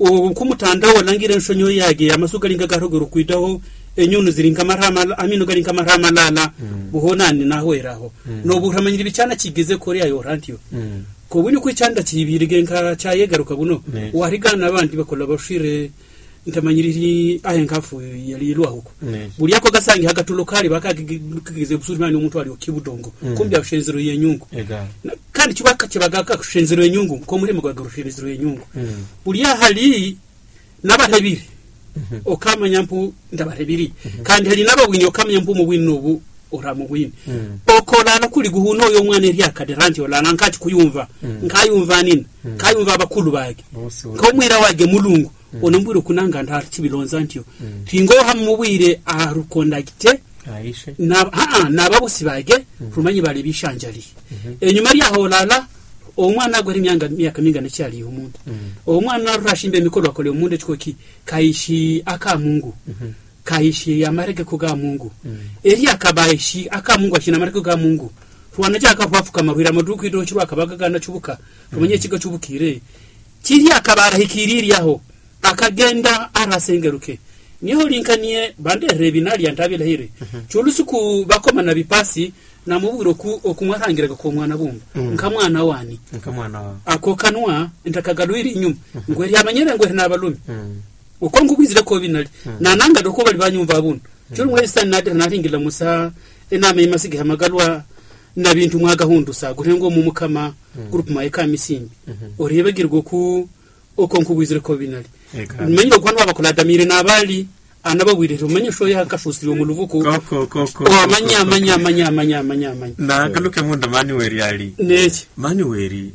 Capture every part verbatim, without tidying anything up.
o kumutanda walangire nshonyo yage amasuka linga garogoro kwitaho enyunu ziringa marama amino garinga marama lala mm. buhonani naho eraho mm. no buramanyira bicana kigeze Korea yo radio mm. ko buni kwicanda kibirige nka cyayegaruka buno mm. warigana abandi bakola bashire ntamanyiriri ahenkafu yali lwahuko mm. buri yako gasangi hagatulokali bakageze busuzimani umuntu ari okibudongo mm. kumbi abashenzero yenyungu kandi kibaka kibagaka kushenzero yenyungu ko muri mugagarushirizo yenyungu mm. buri yahali nabarebiri Mm-hmm. okamanya mpu ndabarebiri mm-hmm. kandi hari nabawinyo okamanya mpu mu bwino ubu oramu bwino mm. okolana kuri guhuno yo mwana eri akaderanti olana nkati kuyumva mm. nkayumva nini mm. kayumva abakulu bage ko mwira wage mulungu mm. onombwiro kunanga ndari kibilonza ntyo mm. tingo hamubwire arukondagite aishe na ha nababusi bage mm. rumanyi bale bishanjali mm-hmm. enyuma ya holala omwana gwe myanga myaka minga nacyali umuntu mm. omwana rashimbe mikoro akole umuntu chikoki kaishi aka Mungu mm -hmm. kaishi amareke kuga Mungu mm. eri akabayishi aka Mungu akina amareke kuga Mungu ruwana cyaka kwafuka marwira maduku ido kirwa akabaga gana cubuka rumenye kiga cubukire kiri akabara hikiriri yaho akagenda arasengeruke niho linkaniye bande rebinali yantabira hire mm -hmm. cyolusuku bakomana bipasi na muburo ku okumwarangiraga ko mwana bumva mm. nkamwana wani nkamwana ako kanwa ndakagalwiri inyuma mm -hmm. ngo yari amanyere ngo nabalume mm. uko ngubizire ko binali mm. nananga doko bali banyumva buntu mm. cyo mwese nade naringila musa ename imasige hamagalwa na bintu mwaga hundu sa gurengo mu mukama mm. group maika misimbi mm -hmm. orebegirgo ku uko ngubizire ko binali menyo kwanwa bakola damire nabali anabawirira umenye sho yakashusiriwe mu ruvuko koko koko o manya manya manya manya manya manya na kanuke munda Manuel yali neke Manuel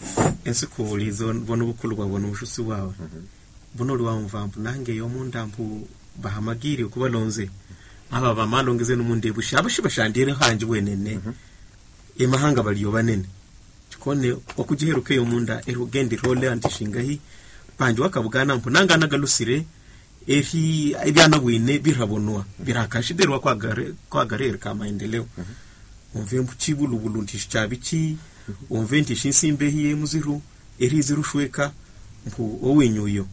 ensikulizo bono bukulu babona ubushusi wawe bono rwamvampu nange yo munda mpu bahamagiri kubalonze aba bamalongeze n'umundi bushabashi bashandire hanje wenene emahanga baliyo banene kone okugiheruke yo munda erugende role antishingahi panje wakabugana mpu nanga nagalusire efi ibyana bwine birabonwa birakashiderwa kwa gare kwa garere ka maendeleo umve mpu kibulubulu ntishicabiki umve ntishinsimbe hiye muziru eri zirushweka mpu owenyuyo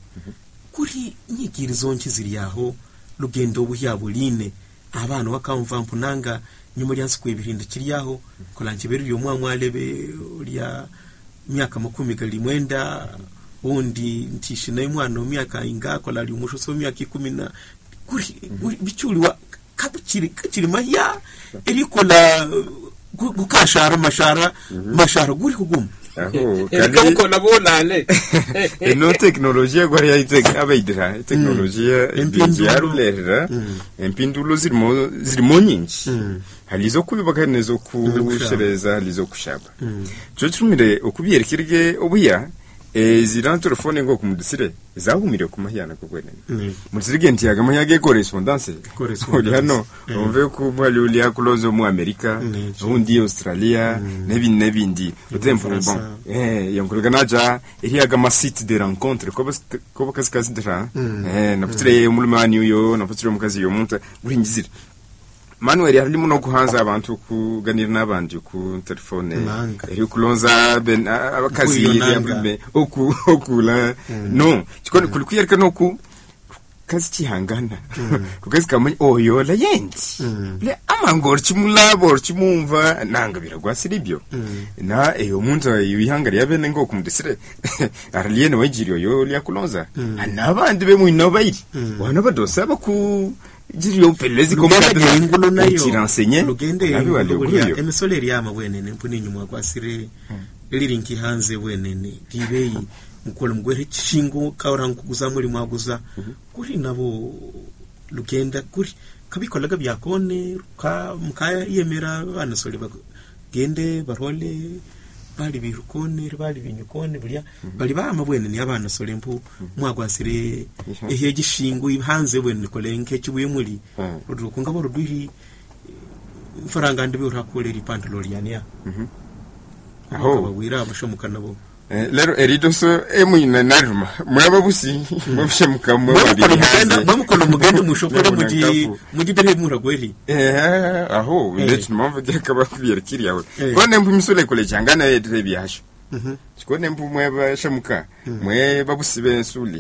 kuri nyigirizo nkiziri yaho lugendo buhyabuline abana bakamva mpu nanga nyuma lyansi kwebirinda kiriyaho kolankiberu yo mwamwalebe lya myaka makumi gali mwenda undi ntishina imwana myaka ingako lali umusho so myaka ikumi na kuri bicuri wa kabukiri kiri mahya eriko la gukashara mashara mashara guri kuguma aho kandi ko nabonale eno teknolojia gwa ya abaidira teknolojia impindurulera impindulo zirimo zirimo nyinshi halizo kubibaka nezo kushereza halizo kushaba cyo tumire okubyerekirge obuya e zira telefone ngo kumudisire zahumire kumahyana ko gwenene muzirige ntiyaga mahyaga correspondance correspondance hano umve ku mwali uli yakuloze mu Amerika undi Australia nebi nebindi utempo bon eh yankuruga naja iriyaga ma site de rencontre ko ko kazi kazi dra eh naputire umulumani uyo naputire mukazi yo muntu buringizira Manuel yari muno kuhanza abantu kuganira nabandi ku telefone eri kulonza ben abakazi yambe oku okula no chikoni kulikuyereka no ku kazi kihangana kukazi kamanye oyo la yendi le amangor chimulabor chimumva nanga biragwasiribyo na eyo muntu yihangari yabene ngo kumudisire araliene wajiriyo yo lya kulonza anabandi be mwino bayiri wana badosa baku jiriyo pelezi komanda ngulo nayo kiransenye abi wale kuriyo emisoleri yama wenene mpuni nyuma kwasire elirinki hanze wenene dibeyi mukolo mugwere chingo kaurangu kuzamuri mwaguza kuri nabo lugenda kuri kabikolaga byakone ka mukaya yemera banasole bagende barole bali birukone bali binyukone bulya bali bama bwenene abana solempu mwagwasire ehe gishingo hanze bwenene kolenke kibuye muri rudukunga bo ruduri faranga ndibe urakolera ipantolori yania aho bawira abashomukana bo lero eridoso emuyina naruma mwaba busi mubishemuka mwe bari bamukono mugende mushokora mugi mugi dere muragweri eh aho ndetse mpamvu cyakaba kubyerekiri yawe kone mpu misule kole cyangana yedre byasho kone mpu mwe bashemuka mwe babusi bensuli